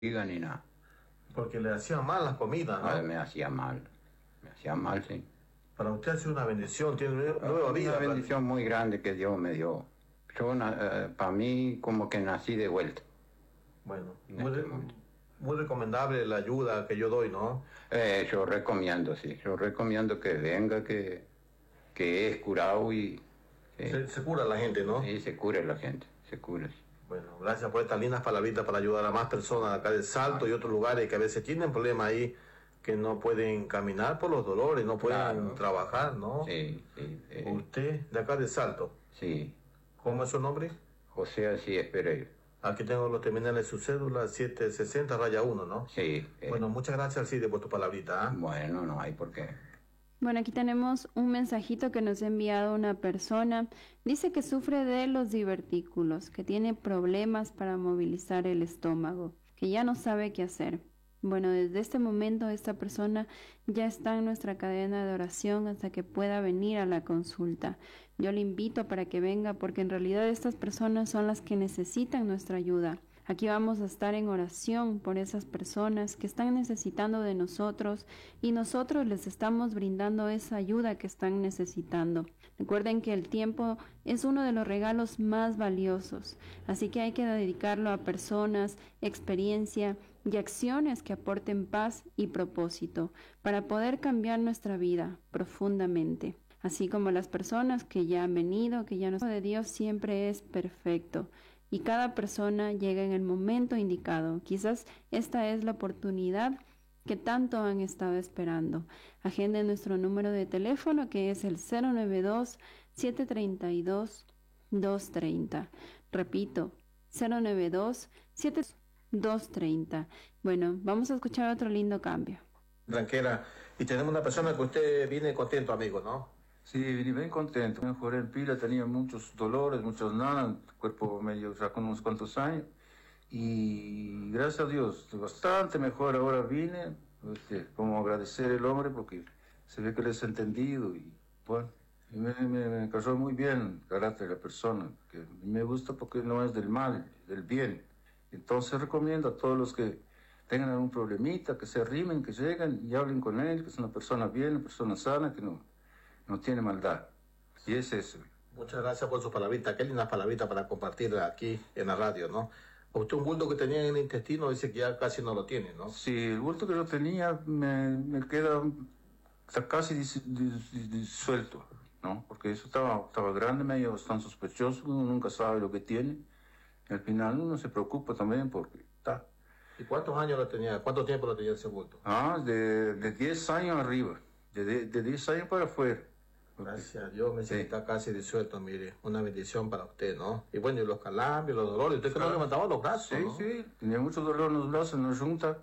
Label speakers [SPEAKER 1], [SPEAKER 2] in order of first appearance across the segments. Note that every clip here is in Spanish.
[SPEAKER 1] diga ni nada.
[SPEAKER 2] Porque le hacían mal las comidas, ¿no?
[SPEAKER 1] Me hacía mal, sí.
[SPEAKER 2] Para usted ha sido una bendición, tiene nueva vida.
[SPEAKER 1] Una bendición muy grande que Dios me dio. Yo, para mí, como que nací de vuelta.
[SPEAKER 2] Bueno, muy recomendable la ayuda que yo doy, ¿no?
[SPEAKER 1] Yo recomiendo, sí. Yo recomiendo que venga, que es curado y...
[SPEAKER 2] Se cura la gente, ¿no?
[SPEAKER 1] Sí, se cura la gente, se cura.
[SPEAKER 2] Bueno, gracias por estas lindas palabritas para ayudar a más personas acá del Salto y otros lugares que a veces tienen problemas ahí, que no pueden caminar por los dolores, no pueden trabajar, ¿no?
[SPEAKER 1] Sí.
[SPEAKER 2] ¿Usted de acá del Salto?
[SPEAKER 1] Sí.
[SPEAKER 2] ¿Cómo es su nombre?
[SPEAKER 1] José Asíes Pereira.
[SPEAKER 2] Aquí tengo los terminales de su cédula 760-1, ¿no?
[SPEAKER 1] Sí.
[SPEAKER 2] Bueno, muchas gracias, Alcide, por tu palabrita. ¿Eh?
[SPEAKER 1] Bueno, no hay por qué.
[SPEAKER 3] Bueno, aquí tenemos un mensajito que nos ha enviado una persona. Dice que sufre de los divertículos, que tiene problemas para movilizar el estómago, que ya no sabe qué hacer. Bueno, desde este momento esta persona ya está en nuestra cadena de oración hasta que pueda venir a la consulta. Yo le invito para que venga porque en realidad estas personas son las que necesitan nuestra ayuda. Aquí vamos a estar en oración por esas personas que están necesitando de nosotros y nosotros les estamos brindando esa ayuda que están necesitando. Recuerden que el tiempo es uno de los regalos más valiosos, así que hay que dedicarlo a personas, experiencia y acciones que aporten paz y propósito para poder cambiar nuestra vida profundamente. Así como las personas que ya han venido, que ya no de Dios siempre es perfecto. Y cada persona llega en el momento indicado. Quizás esta es la oportunidad que tanto han estado esperando. Agenden nuestro número de teléfono que es el 092-732-230. Repito, 092-732-230. Bueno, vamos a escuchar otro lindo cambio.
[SPEAKER 2] Tranquila. Y tenemos una persona que usted viene contento, amigo, ¿no?
[SPEAKER 4] Sí, vine bien contento. Mejoré en pila, tenía muchos dolores, muchas nadas, el cuerpo medio ya con unos cuantos años. Y gracias a Dios, bastante mejor ahora vine. Como agradecer al hombre porque se ve que les he entendido y bueno, y me cayó muy bien el carácter de la persona, que me gusta porque no es del mal, del bien. Entonces recomiendo a todos los que tengan algún problemita, que se arrimen, que lleguen y hablen con él, que es una persona bien, una persona sana, que no tiene maldad. Y es eso.
[SPEAKER 2] Muchas gracias por sus palabritas. Qué lindas palabritas para compartir aquí en la radio, ¿no? Usted un bulto que tenía en el intestino dice que ya casi no lo tiene, ¿no?
[SPEAKER 4] Sí, el bulto que yo tenía me queda casi disuelto, ¿no? Porque eso estaba grande, medio tan sospechoso, uno nunca sabe lo que tiene. Y al final uno se preocupa también porque está.
[SPEAKER 2] ¿Y cuántos años lo tenía? ¿Cuánto tiempo lo tenía ese bulto?
[SPEAKER 4] De 10 años arriba, de 10 años para afuera.
[SPEAKER 2] Gracias a Dios, me está casi disuelto, mire, una bendición para usted, ¿no? Y bueno, y los calambres, los dolores, usted que no levantaba los brazos,
[SPEAKER 4] sí,
[SPEAKER 2] ¿no?
[SPEAKER 4] Sí, tenía mucho dolor en los brazos, en la junta,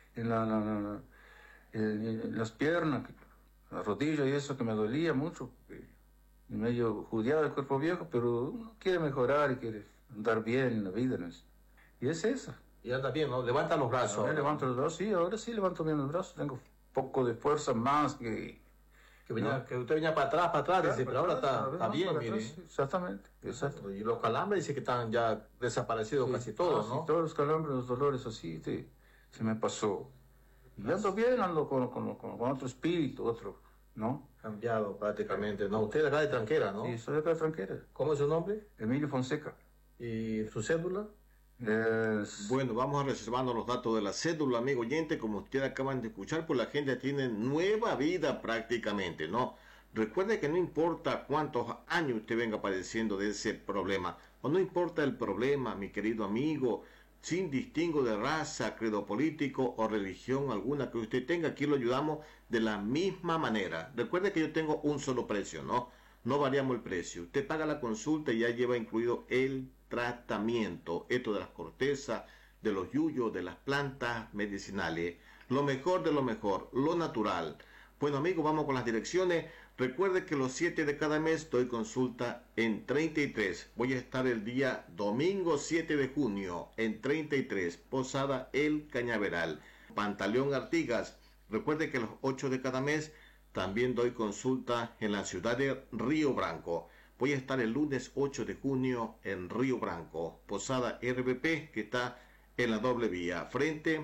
[SPEAKER 4] en las piernas, la rodilla y eso que me dolía mucho, medio judiado el cuerpo viejo, pero uno quiere mejorar y quiere andar bien en la vida, ¿no? Y es eso.
[SPEAKER 2] Y anda bien, ¿no? Levanta los brazos.
[SPEAKER 4] Ahora levanto los brazos, sí, ahora sí levanto bien los brazos, tengo poco de fuerza más que...
[SPEAKER 2] Que usted venía para atrás, dice, pero ahora está bien, mire.
[SPEAKER 4] Exactamente, exacto.
[SPEAKER 2] Y los calambres dice que están ya desaparecidos casi todos, ¿no?
[SPEAKER 4] Sí, todos los calambres, los dolores así, se me pasó. Y ando bien, ando con otro espíritu, ¿no?
[SPEAKER 2] Cambiado prácticamente, ¿no? Usted es de acá de Tranquera, ¿no?
[SPEAKER 4] Sí, soy de acá de Tranquera.
[SPEAKER 2] ¿Cómo es su nombre?
[SPEAKER 4] Emilio Fonseca.
[SPEAKER 2] ¿Y su cédula?
[SPEAKER 5] Bueno, vamos a reservando los datos de la cédula, amigo oyente. Como ustedes acaban de escuchar, pues la gente tiene nueva vida prácticamente, ¿no? Recuerde que no importa cuántos años usted venga padeciendo de ese problema, o no importa el problema, mi querido amigo, sin distingo de raza, credo político o religión alguna que usted tenga, aquí lo ayudamos de la misma manera. Recuerde que yo tengo un solo precio, ¿no? No variamos el precio. Usted paga la consulta y ya lleva incluido el tratamiento, esto de las cortezas, de los yuyos, de las plantas medicinales, lo mejor de lo mejor, lo natural. Bueno amigos, vamos con las direcciones. Recuerde que los 7 de cada mes doy consulta en 33. Voy a estar el día domingo 7 de junio en 33, Posada El Cañaveral, Pantaleón Artigas. Recuerde que los 8 de cada mes también doy consulta en la ciudad de Río Branco. Voy a estar el lunes 8 de junio en Río Branco, Posada RBP, que está en la doble vía, frente